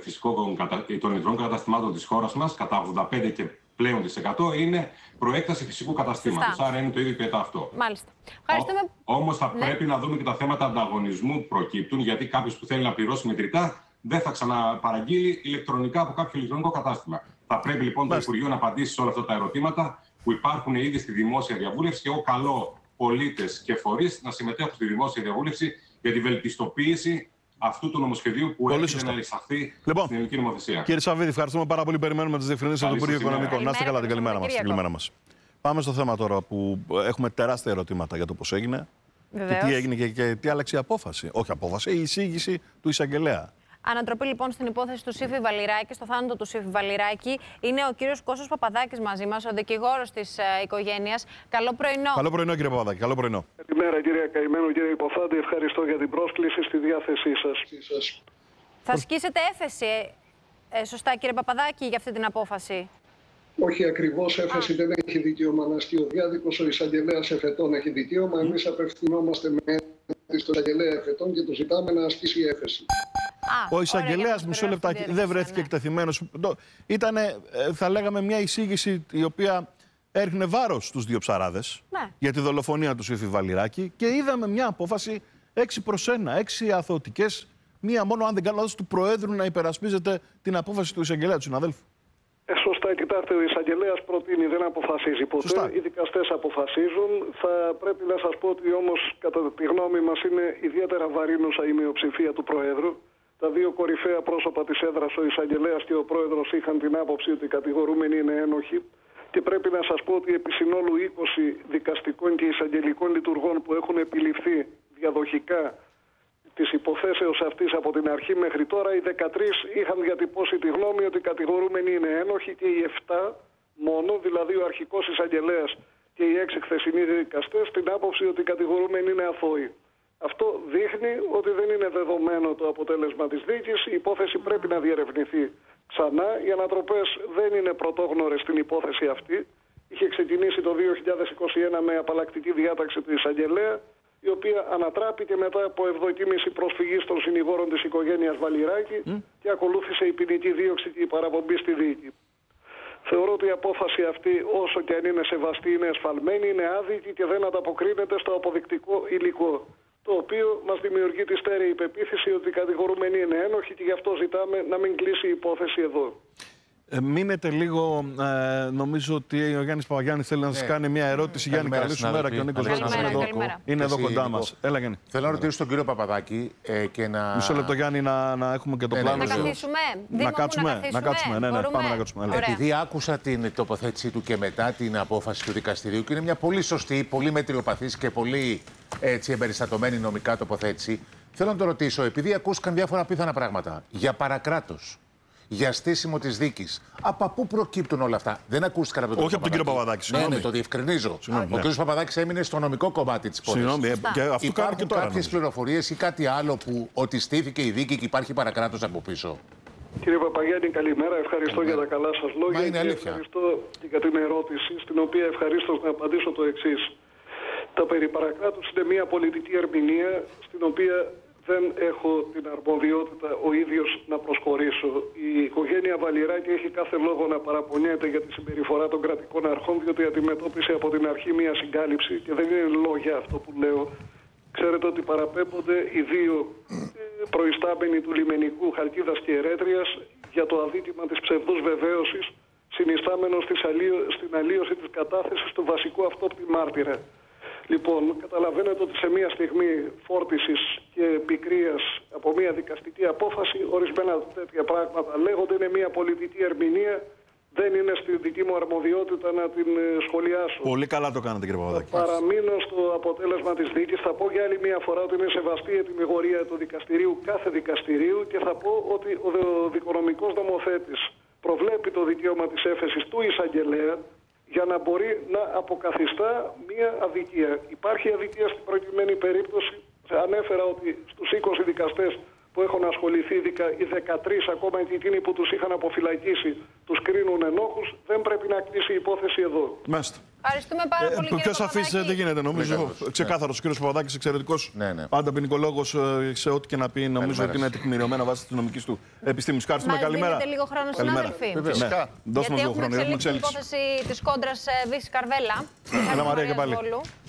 G: των ιδρών καταστημάτων της χώρας μας, κατά 85% και πλέον είναι προέκταση φυσικού καταστήματος. Άρα είναι το ίδιο και αυτό.
A: Μάλιστα. Ευχαριστούμε.
G: Όμως θα πρέπει να δούμε και τα θέματα ανταγωνισμού που προκύπτουν, γιατί κάποιος που θέλει να πληρώσει μετρητά δεν θα ξαναπαραγγείλει ηλεκτρονικά από κάποιο ηλεκτρονικό κατάστημα. Θα πρέπει λοιπόν το Υπουργείο να απαντήσει σε όλα αυτά τα ερωτήματα που υπάρχουν ήδη στη δημόσια διαβούλευση, και εγώ καλώ πολίτες και φορείς να συμμετέχουν στη δημόσια διαβούλευση για τη βελτιστοποίηση αυτού του νομοσχεδίου που έρχεται να εισαχθεί στην ελληνική νομοθεσία.
B: Κύριε Σαββίδη, ευχαριστούμε πάρα πολύ. Περιμένουμε τις διευθυνήσεις του Υπουργείου Οικονομικών. Να είστε καλά, την καλημέρα μας. Πάμε στο θέμα τώρα που έχουμε τεράστια ερωτήματα για το πώς έγινε. Και τι έγινε και τι άλλαξε η απόφαση. Όχι απόφαση, η εισήγηση του εισαγγελέα.
A: Ανατροπή λοιπόν στην υπόθεση του Σύφη Βαλιράκη, στο θάνατο του Σύφη Βαλιράκη, είναι ο κύριος Κώστας Παπαδάκης μαζί μας, ο δικηγόρος της οικογένειας. Καλό πρωινό.
B: Καλό πρωινό, κύριε Παπαδάκη. Καλό πρωινό.
H: Καλημέρα, κυρία Καημένο, κύριε Υποθάντη. Ευχαριστώ για την πρόσκληση, στη διάθεσή σας.
A: Θα ασκήσετε έφεση, σωστά, κύριε Παπαδάκη, για αυτή την απόφαση?
H: Όχι ακριβώς έφεση, δεν έχει δικαίωμα να ασκεί ο διάδικος. Ο εισαγγελέας εφετών έχει δικαίωμα. Εμείς απευθυνόμαστε με στον εισαγγελέα εφετών και του ζητάμε να ασκήσει έφεση.
B: Ο εισαγγελέας, μισό λεπτάκι, δεν βρέθηκε εκτεθειμένος. Ήταν, θα λέγαμε, μια εισήγηση η οποία έριχνε βάρος στους δύο ψαράδες για τη δολοφονία του Σύφη Βαλιράκη, και είδαμε μια απόφαση 6-1, 6 αθωωτικές, μία μόνο, αν δεν κάνω λάθος, του Προέδρου να υπερασπίζεται την απόφαση του εισαγγελέα, του συναδέλφου.
H: Σωστά, κοιτάξτε, ο εισαγγελέας προτείνει, δεν αποφασίζει ποτέ. Σωστά. Οι δικαστές αποφασίζουν. Θα πρέπει να σας πω ότι όμως, κατά τη γνώμη μας, είναι ιδιαίτερα βαρύνουσα η μειοψηφία του Προέδρου. Τα δύο κορυφαία πρόσωπα της έδρας, ο εισαγγελέας και ο πρόεδρος, είχαν την άποψη ότι οι κατηγορούμενοι είναι ένοχοι. Και πρέπει να σας πω ότι επί συνόλου 20 δικαστικών και εισαγγελικών λειτουργών που έχουν επιληφθεί διαδοχικά της υποθέσεως αυτής από την αρχή μέχρι τώρα, οι 13 είχαν διατυπώσει τη γνώμη ότι οι κατηγορούμενοι είναι ένοχοι, και οι 7 μόνο, δηλαδή ο αρχικός εισαγγελέας και οι 6 χθεσινοί δικαστές, την άποψη ότι οι κατηγορούμενοι είναι αθώοι. Αυτό δείχνει ότι δεν είναι δεδομένο το αποτέλεσμα της δίκης. Η υπόθεση πρέπει να διερευνηθεί ξανά. Οι ανατροπές δεν είναι πρωτόγνωρες στην υπόθεση αυτή. Είχε ξεκινήσει το 2021 με απαλλακτική διάταξη του εισαγγελέα, η οποία ανατράπηκε μετά από ευδοκίμηση προσφυγής των συνηγόρων της οικογένειας Βαλιράκη και ακολούθησε η ποινική δίωξη και η παραπομπή στη δίκη. Θεωρώ ότι η απόφαση αυτή, όσο και αν είναι σεβαστή, είναι εσφαλμένη, είναι άδικη και δεν ανταποκρίνεται στο αποδεικτικό υλικό, το οποίο μας δημιουργεί τη στέρεη πεποίθηση ότι οι κατηγορούμενοι είναι ένοχοι, και γι' αυτό ζητάμε να μην κλείσει η υπόθεση εδώ.
B: Μείνετε λίγο, νομίζω ότι ο Γιάννης Παπαγιάννης θέλει να σας κάνει μια ερώτηση. Γιάννη, καλή σου μέρα, και ο Νίκος Βέλος είναι εδώ κοντά μας. Έλα, Γιάννη.
I: Θέλω να ρωτήσω τον κύριο Παπαδάκη και να...
B: Μισό λεπτό, Γιάννη, να έχουμε και το πλάνο.
A: Να καθίσουμε.
B: Να κάτσουμε, πάμε να κάτσουμε.
I: Επειδή άκουσα την τοποθέτησή του και μετά την απόφαση του δικαστηρίου, και είναι μια πολύ σωστή, πολύ μετριοπαθής και πολύ εμπεριστατωμένη νομικά τοποθέτηση, θέλω να το ρωτήσω, επειδή ακούστηκαν διάφορα απίθανα πράγματα για παρακράτος, για στήσιμο της δίκης. Από πού προκύπτουν όλα αυτά? Δεν ακούστηκαν από τον
B: Όχι από τον κύριο Παπαδάκη.
I: Ναι, το διευκρινίζω. Ο κύριος Παπαδάκης έμεινε στο νομικό κομμάτι της υπόθεσης. Υπάρχουν κάποιες πληροφορίες ή κάτι άλλο που ότι στήθηκε η δίκη και υπάρχει παρακράτος από πίσω?
H: Κύριε Παπαγιάννη, καλημέρα. Ευχαριστώ για τα καλά σας λόγια.
I: Μα είναι αλήθεια.
H: Ευχαριστώ και για την ερώτηση, στην οποία ευχαρίστως να απαντήσω το εξής. Τα περί παρακράτους είναι μια πολιτική ερμηνεία, στην οποία δεν έχω την αρμοδιότητα ο ίδιος να προσχωρήσω. Η οικογένεια Βαλιράκη έχει κάθε λόγο να παραπονιέται για τη συμπεριφορά των κρατικών αρχών, διότι αντιμετώπισε από την αρχή μια συγκάλυψη, και δεν είναι λόγια αυτό που λέω. Ξέρετε ότι παραπέμπονται οι δύο προϊστάμενοι του λιμενικού, Χαλκίδας και Ερέτριας, για το αδίκημα της ψευδούς βεβαίωσης, συνιστάμενος στην αλλίωση της κατάθεσης του βασικού αυτόπτη μάρτυρα. Λοιπόν, καταλαβαίνετε ότι σε μια στιγμή φόρτισης και πικρίας από μια δικαστική απόφαση, ορισμένα τέτοια πράγματα λέγονται, είναι μια πολιτική ερμηνεία. Δεν είναι στη δική μου αρμοδιότητα να την σχολιάσω.
B: Πολύ καλά το κάνατε, κύριε Παπαδάκη.
H: Θα παραμείνω στο αποτέλεσμα της δίκης. Θα πω για άλλη μια φορά ότι είναι σεβαστή η τιμιγορία του δικαστηρίου, κάθε δικαστηρίου, και θα πω ότι ο δικονομικός νομοθέτης προβλέπει το δικαίωμα της έφεσης του εισαγγελέα για να μπορεί να αποκαθιστά μία αδικία. Υπάρχει αδικία στην προκειμένη περίπτωση. Ανέφερα ότι στους 20 δικαστές που έχουν ασχοληθεί, ειδικά οι 13 ακόμα εκείνοι που τους είχαν αποφυλακίσει, τους κρίνουν ενόχους. Δεν πρέπει να κλείσει η υπόθεση εδώ.
B: Μάλιστα.
A: Ευχαριστούμε πάρα πολύ.
B: Πιο σαφής δεν γίνεται, νομίζω. Ξεκάθαρος. Ο κύριος Παπαδάκης, εξαιρετικός. Πάντα ποινικολόγος σε ό,τι και να πει, νομίζω ότι είναι τεκμηριωμένα βάσει της νομικής του επιστήμης. Ευχαριστούμε. Καλημέρα.
A: Δίνετε λίγο χρόνο, συνάδελφοι.
B: Φυσικά. Δώσουμε λίγο χρόνο.
A: Έχουμε εξελίξει την υπόθεση της κόντρας Βύση Καρβέλα.
B: Έλα, Μαρία, και πάλι.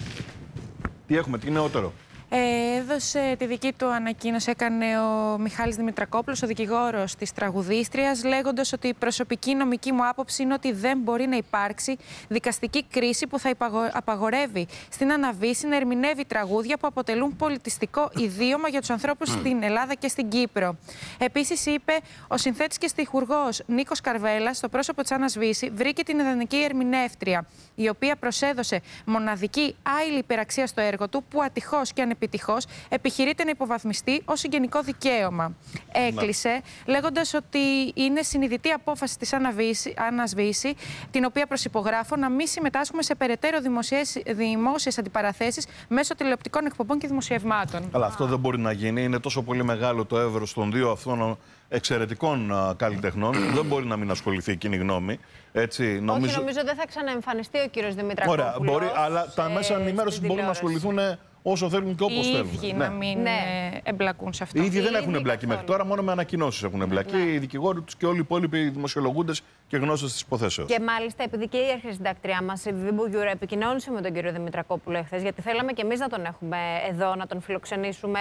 B: Τι έχουμε, τι νεότερο?
J: Έδωσε τη δική του ανακοίνωση, έκανε ο Μιχάλης Δημητρακόπουλος, ο δικηγόρος της τραγουδίστριας, λέγοντας ότι η προσωπική νομική μου άποψη είναι ότι δεν μπορεί να υπάρξει δικαστική κρίση που θα απαγορεύει στην Άννα Βύση να ερμηνεύει τραγούδια που αποτελούν πολιτιστικό ιδίωμα για τους ανθρώπους στην Ελλάδα και στην Κύπρο. Επίσης, είπε ο συνθέτης και στιχουργός Νίκος Καρβέλας, στο πρόσωπο της Άννας Βύση, βρήκε την ιδανική ερμηνεύτρια, η οποία προσέδωσε μοναδική άειλη υπεραξία στο έργο του, που ατυχώς και ανεπιτυχώς επιχειρείται να υποβαθμιστεί ως συγγενικό δικαίωμα. Έκλεισε λέγοντας ότι είναι συνειδητή απόφαση της Άννας Βύση, την οποία προσυπογράφω, να μην συμμετάσχουμε σε περαιτέρω δημόσιες αντιπαραθέσεις μέσω τηλεοπτικών εκπομπών και δημοσιευμάτων.
B: Αλλά αυτό δεν μπορεί να γίνει. Είναι τόσο πολύ μεγάλο το εύρος των δύο αυτών εξαιρετικών καλλιτεχνών. Δεν μπορεί να μην ασχοληθεί εκείνη η γνώμη. Έτσι,
A: νομίζω δεν θα ξαναεμφανιστεί ο κύριος Δημητρακόπουλος.
B: Ωραία, μπορεί, αλλά τα μέσα ενημέρωσης μπορούν να ασχοληθούν όσο θέλουν και όπως θέλουν.
J: Οι ίδιοι να μην εμπλακούν σε αυτό.
B: Οι ίδιοι δεν έχουν εμπλακεί μέχρι τώρα, μόνο με ανακοινώσεις έχουν εμπλακεί. Οι δικηγόροι τους και όλοι οι υπόλοιποι δημοσιολογούντες και γνώστες της υποθέσεως.
A: Και μάλιστα, επειδή και η αρχισυντακτριά μας, η Βιβί Μπουγιούρα, επικοινώνησε με τον κύριο Δημητρακόπουλο εχθές, γιατί θέλαμε και εμείς να τον έχουμε εδώ, να τον φιλοξενήσουμε.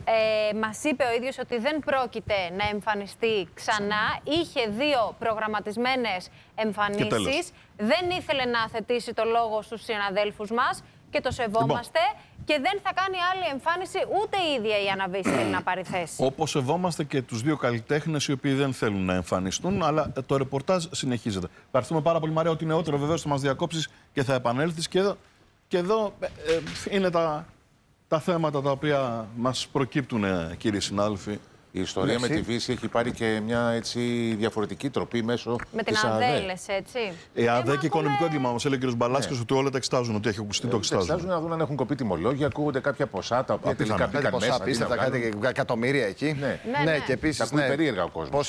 A: Μας είπε ο ίδιος ότι δεν πρόκειται να εμφανιστεί ξανά. Είχε 2 προγραμματισμένες εμφανίσεις. Δεν ήθελε να αθετήσει το λόγο στους συναδέλφους μας. Και το σεβόμαστε και δεν θα κάνει άλλη εμφάνιση ούτε η ίδια η Άννα Βύση θέλει να πάρει θέση.
B: Όπως σεβόμαστε και τους 2 καλλιτέχνες οι οποίοι δεν θέλουν να εμφανιστούν, αλλά το ρεπορτάζ συνεχίζεται. Ευχαριστούμε πάρα πολύ, Μαρία. Ότι νεότερο βεβαίως θα μας διακόψεις και θα επανέλθεις. Και εδώ είναι τα θέματα τα οποία μας προκύπτουν, κύριοι συνάδελφοι.
I: Η ιστορία με τη Βύση έχει πάρει και μια έτσι διαφορετική τροπή μέσω
A: με την ΑΔΕ, λες, έτσι.
B: Η ΑΔΕ και οικονομικό έγκλημα, μας έλεγε ο κ. Μπαλάσκος, ότι όλα τα εξετάζουν, ότι έχει ακουστεί το εξετάζουν.
I: Εξετάζουν να δουν αν έχουν κοπεί τιμολόγια, ακούγονται κάποια ποσά τα οποία τελικά πήγαν μέσα.
K: Απίστευτα, κάτι εκατομμύρια εκεί.
I: Ναι,
K: και επίσης.
I: Τα ακούει περίεργα ο κόσμος.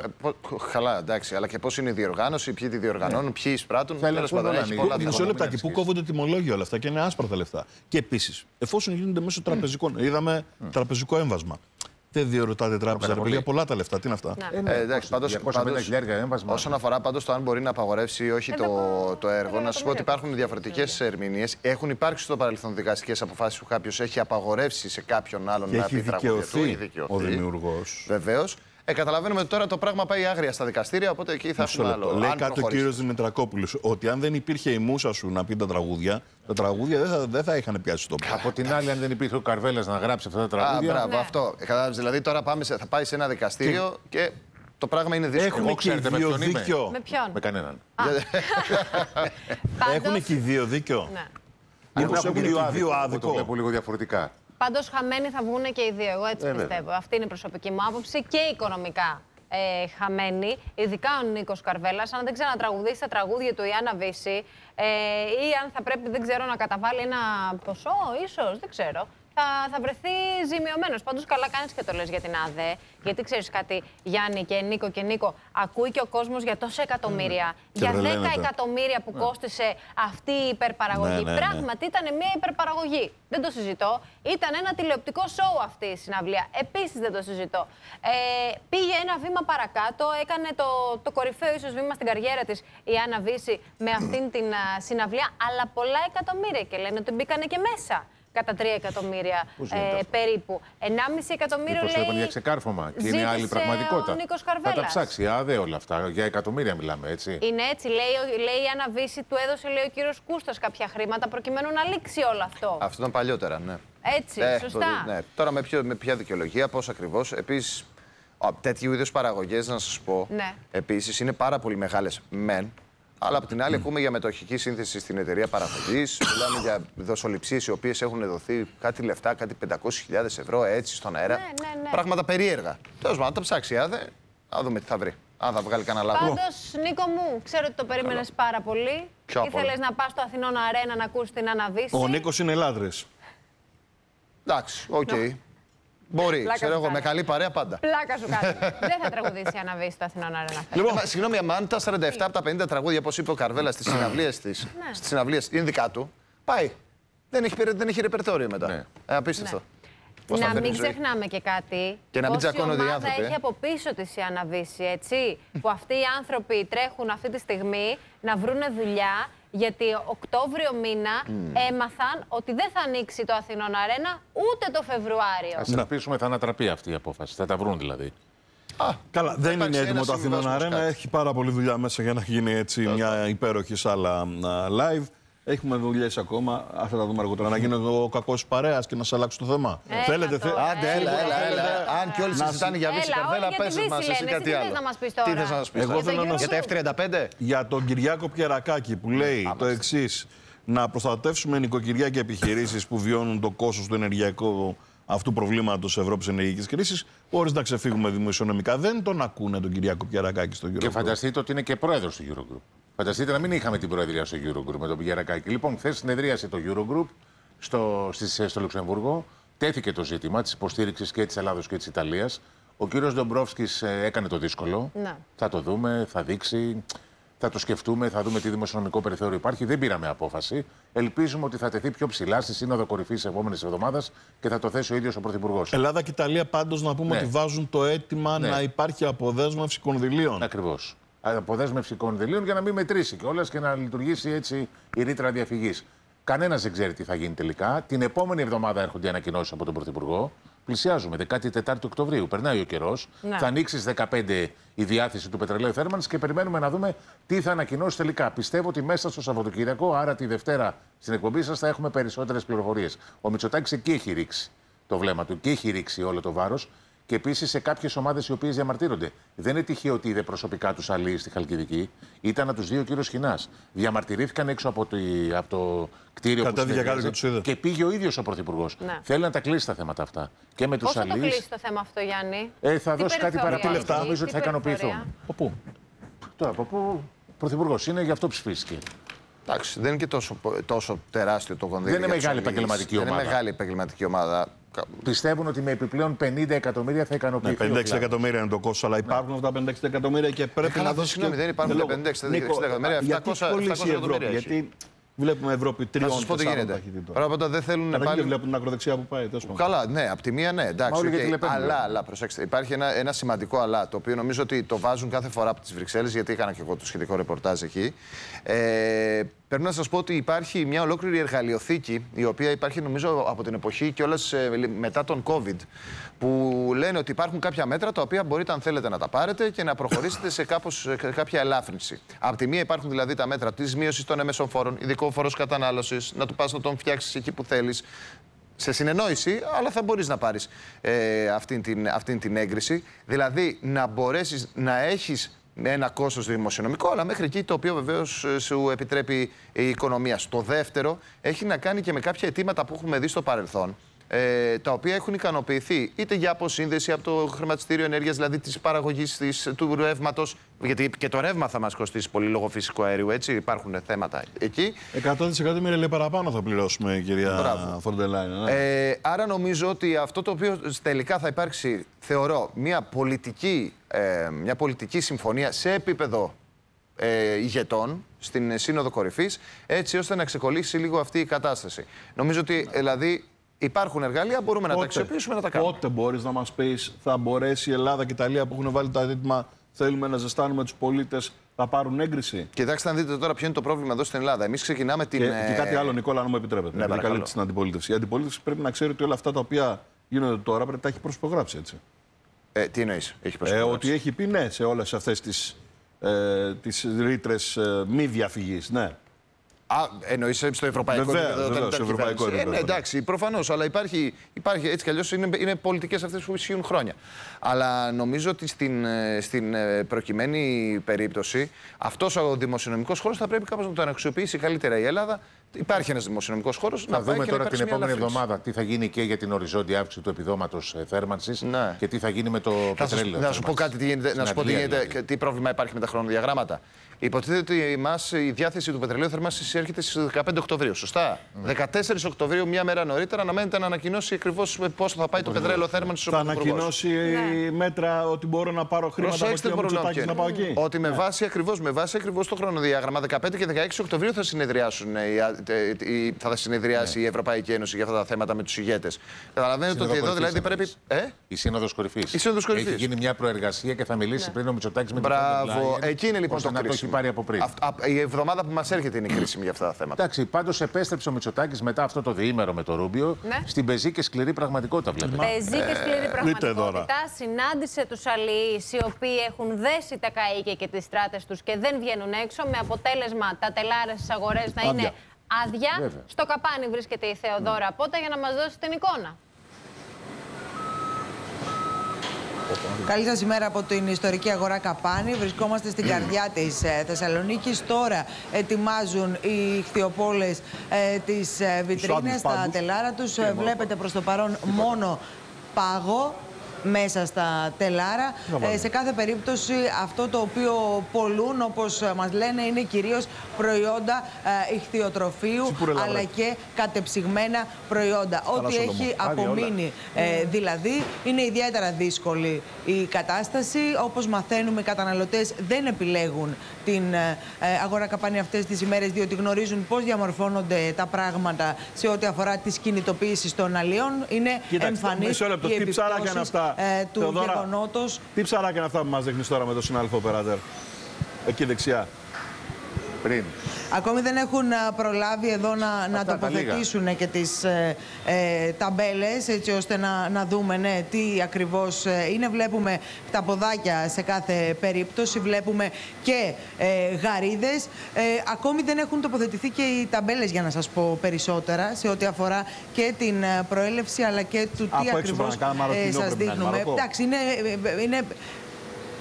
K: Καλά, εντάξει, αλλά και πώς είναι η διοργάνωση, ποιοι τη διοργανώνουν, ποιοι εισπράττουν.
B: Μισό λεπτάκι, πού κόβονται τιμολόγια όλα αυτά και είναι άσπρα τα λεφτά. Και επίσης, εφόσον γίνονται μέσω τραπεζικών, είδαμε τραπεζικό έμβασμα. Δεν διορωτάτε τράπεζα, ρε παιδιά, πολλά τα λεφτά. Τι είναι αυτά.
K: Εντάξει, πάντως, όσον αφορά πάντως το αν μπορεί να απαγορεύσει ή όχι το έργο, να σας πω ότι υπάρχουν διαφορετικές ερμηνείες. Έχουν υπάρξει στο παρελθόν δικαστικές αποφάσεις που κάποιος έχει απαγορεύσει σε κάποιον άλλον να πει τραγούδια του. Έχει δικαιωθεί
B: ο δημιουργός.
K: Βεβαίως. Καταλαβαίνουμε ότι τώρα το πράγμα πάει άγρια στα δικαστήρια, οπότε εκεί θα έχουμε άλλο.
B: Λέει κάτι ο κύριος Δημητρακόπουλος, ότι αν δεν υπήρχε η μούσα σου να πει τα τραγούδια δεν θα είχαν πιάσει το πράγμα.
I: Από την άλλη, αν δεν υπήρχε ο Καρβέλας να γράψει αυτά τα τραγούδια.
K: Μπράβο, αυτό. Δηλαδή τώρα θα πάει σε ένα δικαστήριο και το πράγμα είναι δύσκολο.
B: Έχουν και οι δύο δίκιο.
A: Με ποιον?
I: Με κανέναν.
B: Έχουν και οι δύο δίκιο.
I: Μήπως έχουν και οι δύο άδικο. Το βλέπω λίγο διαφορετικά.
A: Πάντως χαμένοι θα βγουν και οι δύο, εγώ έτσι πιστεύω. Αυτή είναι η προσωπική μου άποψη και οικονομικά χαμένοι. Ειδικά ο Νίκος Καρβέλας, αν δεν ξανατραγουδήσει τα τραγούδια του η Άννα Βύση ή αν θα πρέπει, δεν ξέρω, να καταβάλει ένα ποσό, ίσως, δεν ξέρω. Θα βρεθεί ζημιωμένος. Πάντως καλά κάνεις και το λες για την ΑΔΕ. Γιατί ξέρεις κάτι, Γιάννη και Νίκο, ακούει και ο κόσμος για τόσα εκατομμύρια. Για 10 εκατομμύρια που κόστησε αυτή η υπερπαραγωγή. Πράγματι ήταν μια υπερπαραγωγή. Δεν το συζητώ. Ήταν ένα τηλεοπτικό σοου αυτή η συναυλία. Επίσης δεν το συζητώ. Πήγε ένα βήμα παρακάτω, έκανε το κορυφαίο ίσως βήμα στην καριέρα της η Άννα Βύση με αυτήν την συναυλία. Αλλά πολλά εκατομμύρια και λένε ότι μπήκανε και μέσα. Κατά 3 εκατομμύρια περίπου. 1,5 εκατομμύριο λέει.
I: Το για ξεκάρφωμα και είναι άλλη πραγματικότητα.
A: Ο Νίκος Καρβέλας.
I: Θα τα ψάξει, ΑΔΕ όλα αυτά. Για εκατομμύρια μιλάμε, έτσι.
A: Είναι έτσι. Λέει η Άννα Βύση, του έδωσε, λέει, ο κύριος Κούστας κάποια χρήματα προκειμένου να λήξει όλο αυτό.
K: Αυτό ήταν παλιότερα, ναι.
A: Έτσι, σωστά.
K: Ναι. Τώρα με ποια δικαιολογία, πώς ακριβώς. Επίσης, τέτοιου είδους παραγωγές, να σας πω, επίσης είναι πάρα πολύ μεγάλες μεν. Αλλά από την άλλη, ακούμε για μετοχική σύνθεση στην εταιρεία παραγωγής. Μιλάμε για δοσοληψίες οι οποίες έχουν δοθεί κάτι λεφτά, κάτι 500.000 ευρώ έτσι στον αέρα.
A: Ναι.
K: Πράγματα περίεργα. Τέλος πάντων, τα ψάξει άδε, να δούμε τι θα βρει. Αν θα βγάλει κανένα λάθος.
A: Πάντως, Νίκο μου, ξέρω ότι το περίμενες πάρα πολύ. Ήθελες να πας στο Αθηνών Αρένα να ακούσεις την Άννα Βύση.
B: Ο Νίκος είναι λάτρης.
K: Εντάξει, οκ. Μπορεί, ξέρω εγώ, με καλή παρέα πάντα.
A: Πλάκα σου κάνει. Δεν θα τραγουδήσει η Αναβίση στο Αθηνών Αρένα.
K: Λοιπόν, συγγνώμη, αν τα 47 από τα 50 τραγούδια, όπως είπε ο Καρβέλας, στις συναυλίες της, στις συναυλίες είναι δικά του, πάει. Δεν έχει ρεπερτόριο μετά. Απίστευτο.
A: Να μην ξεχνάμε και κάτι.
K: Και να μην τσακώνονται οι άνθρωποι.
A: Έχει από πίσω της η Αναβίση, έτσι. Που αυτοί οι άνθρωποι τρέχουν αυτή τη στιγμή να βρούνε δουλειά. Γιατί Οκτώβριο μήνα έμαθαν ότι δεν θα ανοίξει το Αθηνών Αρένα ούτε το Φεβρουάριο.
I: Ας ελπίσουμε θα ανατραπεί αυτή η απόφαση. Θα τα βρουν δηλαδή.
B: Καλά, δεν είναι έτοιμο το Αθηνών Αρένα. Έχει πάρα πολλή δουλειά μέσα για να γίνει έτσι μια υπέροχη σάλα live. Έχουμε δουλειές ακόμα. Αυτά τα δούμε αργότερα. Να γίνει ο κακός παρέας και να σε αλλάξει το θέμα. Θέλετε.
K: Άντε, έλα. Αν και όλοι συζητάνε για Βύση Καρβέλα, πες μας εσύ κάτι άλλο. Τι θες να μας πεις
B: Εγώ θέλω να
K: για τα F-35.
B: Για τον Κυριάκο Πιερακάκη που λέει το εξής. Να προστατεύσουμε νοικοκυριά και επιχειρήσεις που βιώνουν το κόστος του ενεργειακού αυτού προβλήματος Ευρώπης ενεργειακής κρίσης, χωρίς να ξεφύγουμε δημοσιονομικά. Δεν τον ακούνε τον Κυριάκο Πιερακάκη στο Eurogroup.
I: Και φανταστείτε ότι είναι και πρόεδρος του Eurogroup. Φανταστείτε να μην είχαμε την προεδρία στο Eurogroup με τον Πιερακάκη. Λοιπόν, χθες συνεδρίασε το Eurogroup στο Λουξεμβούργο. Τέθηκε το ζήτημα της υποστήριξης και της Ελλάδος και της Ιταλίας. Ο κύριος Ντομπρόφσκης έκανε το δύσκολο.
A: Να.
I: Θα το δούμε, θα δείξει, θα το σκεφτούμε, θα δούμε τι δημοσιονομικό περιθώριο υπάρχει. Δεν πήραμε απόφαση. Ελπίζουμε ότι θα τεθεί πιο ψηλά στη Σύνοδο Κορυφής της επόμενης εβδομάδας και θα το θέσει ο ίδιος ο Πρωθυπουργός.
B: Ελλάδα και Ιταλία πάντως να πούμε ότι βάζουν το αίτημα να υπάρχει αποδέσμευση κονδυλίων.
I: Ακριβώς. Αποδέσμευση κονδυλίων για να μην μετρήσει κιόλας και να λειτουργήσει έτσι η ρήτρα διαφυγής. Κανένας δεν ξέρει τι θα γίνει τελικά. Την επόμενη εβδομάδα έρχονται οι ανακοινώσεις από τον Πρωθυπουργό. Πλησιάζουμε, 14 Οκτωβρίου. Περνάει ο καιρός. Θα ανοίξει στις 15 η διάθεση του πετρελαίου θέρμανσης και περιμένουμε να δούμε τι θα ανακοινώσει τελικά. Πιστεύω ότι μέσα στο Σαββατοκύριακο, άρα τη Δευτέρα στην εκπομπή σας, θα έχουμε περισσότερες πληροφορίες. Ο Μητσοτάκης εκεί έχει ρίξει το βλέμμα του και έχει ρίξει όλο το βάρος. Και επίσης σε κάποιες ομάδες οι οποίες διαμαρτύρονται. Δεν είναι τυχαίο ότι είδε προσωπικά τους αλλοί στη Χαλκιδική. Ήταν να τους δει ο κύριος Χινάς. Διαμαρτυρήθηκαν έξω από το κτίριο που συνεδρίαζε και πήγε ο ίδιος ο Πρωθυπουργός. Θέλει να τα κλείσει τα θέματα αυτά. Και με τους αλλοί.
A: Πώς θα το κλείσει το θέμα αυτό, Γιάννη?
I: Θα δώσει κάτι παραπάνω λεφτά. Νομίζω ότι θα ικανοποιηθούν.
B: Από πού?
I: Τώρα, από πού? Πρωθυπουργός είναι, γι' αυτό ψηφίστηκε.
K: Εντάξει, δεν είναι και τόσο τεράστιο το κονδύλι.
I: Δεν είναι μεγάλη επαγγελματική ομάδα.
K: Δεν είναι μεγάλη επαγγελματική ομάδα.
I: Πιστεύουν ότι με επιπλέον 50 εκατομμύρια θα ικανοποιηθεί.
B: 56 εκατομμύρια είναι το κόστος, αλλά υπάρχουν αυτά τα 56 εκατομμύρια και πρέπει να δώσει.
K: Συγγνώμη, δεν υπάρχουν 56 εκατομμύρια.
B: Γιατί κολλήσει η Ευρώπη? Γιατί βλέπουμε Ευρώπη 3-4 ταχυτήτων.
K: Πράγματα δεν θέλουν να
B: πάλι. Βλέπουν την ακροδεξιά που πάει.
K: Καλά, ναι, από τη μία ναι. Εντάξει, αλλά προσέξτε, υπάρχει ένα σημαντικό αλλά, το οποίο νομίζω ότι το βάζουν κάθε φορά από τις Βρυξέλλες, γιατί έκανα και εγώ το σχετικό ρεπορτάζ εκεί. Πρέπει να σας πω ότι υπάρχει μια ολόκληρη εργαλειοθήκη, η οποία υπάρχει νομίζω από την εποχή κιόλας μετά τον COVID, που λένε ότι υπάρχουν κάποια μέτρα τα οποία μπορείτε αν θέλετε να τα πάρετε και να προχωρήσετε σε κάποια ελάφρυνση. Από τη μία υπάρχουν δηλαδή τα μέτρα της μείωσης των έμεσων φόρων, ειδικό φόρος κατανάλωσης, να του πας να τον φτιάξεις εκεί που θέλεις, σε συνεννόηση, αλλά θα μπορείς να πάρεις αυτήν την έγκριση. Δηλαδή να μπορέσεις να έχεις ένα κόστος δημοσιονομικό, αλλά μέχρι εκεί το οποίο βεβαίως σου επιτρέπει η οικονομία. Στο δεύτερο, έχει να κάνει και με κάποια αιτήματα που έχουμε δει στο παρελθόν, τα οποία έχουν ικανοποιηθεί είτε για αποσύνδεση από το χρηματιστήριο ενέργειας, δηλαδή της παραγωγής του ρεύματος, γιατί και το ρεύμα θα μας κοστίσει πολύ λόγω φυσικού αερίου, έτσι, υπάρχουν θέματα εκεί.
B: 100 δισεκατομμύρια λέει παραπάνω θα πληρώσουμε, κυρία Φοντελάιν.
K: Άρα νομίζω ότι αυτό το οποίο τελικά θα υπάρξει, θεωρώ, μια πολιτική συμφωνία σε επίπεδο ηγετών στην Σύνοδο Κορυφής, έτσι ώστε να ξεκολλήσει λίγο αυτή η κατάσταση. Νομίζω ότι δηλαδή υπάρχουν εργαλεία, μπορούμε να τα αξιοποιήσουμε, να τα κάνουμε.
B: Πότε μπορείς να μας πεις, θα μπορέσει η Ελλάδα και η Ιταλία που έχουν βάλει το αίτημα, θέλουμε να ζεστάνουμε τους πολίτες, θα πάρουν έγκριση?
K: Κοιτάξτε να δείτε τώρα ποιο είναι το πρόβλημα εδώ στην Ελλάδα. Εμείς ξεκινάμε την.
B: Και κάτι άλλο, Νικόλα, αν μου επιτρέπετε.
K: Ναι,
B: καλύπτει την αντιπολίτευση. Η αντιπολίτευση πρέπει να ξέρει ότι όλα αυτά τα οποία γίνονται τώρα πρέπει να τα έχει προσυπογράψει, έτσι.
K: Τι εννοείς, έχει προσυπογράψει?
B: Ότι έχει πει ναι σε όλες αυτές τις ρήτρες μη διαφυγής, ναι.
K: Εννοείς στο ευρωπαϊκό επίπεδο?
B: Στο ευρωπαϊκό επίπεδο.
K: Ναι, εντάξει, προφανώς, αλλά υπάρχει έτσι κι αλλιώς είναι πολιτικές αυτές που ισχύουν χρόνια. Αλλά νομίζω ότι στην προκειμένη περίπτωση αυτός ο δημοσιονομικός χώρος θα πρέπει κάπως να τον αξιοποιήσει καλύτερα η Ελλάδα, Υπάρχει ένας δημοσιονομικός χώρος.
I: Θα δούμε τώρα την επόμενη εβδομάδα τι θα γίνει και για την οριζόντια αύξηση του επιδόματος θέρμανσης και τι θα γίνει με το πετρέλαιο.
K: Να σου πω κάτι, τι πρόβλημα υπάρχει με τα χρονοδιαγράμματα. Υποτίθεται ότι η διάθεση του πετρελαίου θέρμανσης έρχεται στις 15 Οκτωβρίου. Σωστά. 14 Οκτωβρίου, μία μέρα νωρίτερα, αναμένεται να ανακοινώσει ακριβώς πόσο θα πάει το πετρέλαιο θέρμανσης.
B: Θα ανακοινώσει μέτρα ότι μπορώ να πάρω χρήματα από εκεί, ο Μητσοτάκης να πάω εκεί.
K: Ότι με βάση ακριβώς το χρονοδιάγραμμα, 15 και 16 Οκτωβρίου θα συνεδριάσει η Ευρωπαϊκή Ένωση για αυτά τα θέματα με τους ηγέτες. Καταλαβαίνετε ότι εδώ δηλαδή πρέπει.
I: Η Σύνοδος Κορυφής.
K: Έχει
I: γίνει μια προεργασία και θα μιλήσει πριν ο Μητσοτάκης με την
K: Μπράβο, εκεί είναι λοιπόν το κρίσιμο.
I: Πάρει από πριν.
K: Η εβδομάδα που μας έρχεται είναι κρίσιμη για αυτά τα θέματα.
I: Εντάξει, πάντως επέστρεψε ο Μητσοτάκης μετά αυτό το διήμερο με το Ρούμπιο στην πεζή και σκληρή πραγματικότητα, βλέπετε.
A: Πεζή και σκληρή πραγματικότητα. Συνάντησε τους αλληλείς οι οποίοι έχουν δέσει τα καΐκια και τις στράτες τους και δεν βγαίνουν έξω, με αποτέλεσμα τα τελάρες στις αγορές να είναι άδεια. Στο καπάνι βρίσκεται η Θεοδόρα Πότα για να μας δώσει την εικόνα.
L: Καλή σας ημέρα από την ιστορική αγορά Καπάνη. Βρισκόμαστε στην καρδιά της Θεσσαλονίκης. Τώρα ετοιμάζουν οι ιχθυοπόλες τις βιτρίνες, τα τελάρα τους. Βλέπετε προς το παρόν μόνο πάγο μέσα στα τελάρα. Σε κάθε περίπτωση αυτό το οποίο πολλούν, όπως μας λένε, είναι κυρίως προϊόντα ιχθυοτροφείου αλλά και κατεψυγμένα προϊόντα. Ό,τι έχει απομείνει δηλαδή είναι ιδιαίτερα δύσκολη η κατάσταση. Όπως μαθαίνουμε, οι καταναλωτές δεν επιλέγουν την αγορά Καπάνη αυτές τις ημέρες, διότι γνωρίζουν πώς διαμορφώνονται τα πράγματα σε ό,τι αφορά τις κινητοποιήσεις των αλλιών. Είναι εμφανής η επιπτώσεις του γεγονότος.
B: Τι ψαράκια είναι αυτά που μας δείχνεις τώρα με τον συνάδελφο Περάτερ, εκεί δεξιά?
I: Πριν.
L: Ακόμη δεν έχουν προλάβει εδώ να τοποθετήσουν και τις ταμπέλες, έτσι ώστε να δούμε τι ακριβώς είναι. Βλέπουμε τα ποδάκια σε κάθε περίπτωση, βλέπουμε και γαρίδες. Ακόμη δεν έχουν τοποθετηθεί και οι ταμπέλες, για να σας πω περισσότερα, σε ό,τι αφορά και την προέλευση αλλά και του τι ακριβώς σας δείχνουμε. Εντάξει, είναι